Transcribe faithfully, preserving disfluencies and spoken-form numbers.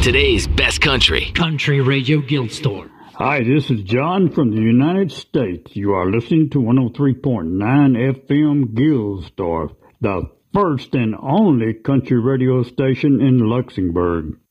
Today's best country. Country Radio Guild Store. Hi, this is John from the United States. You are listening to one oh three point nine F M Gilsdorf, the first and only country radio station in Luxembourg.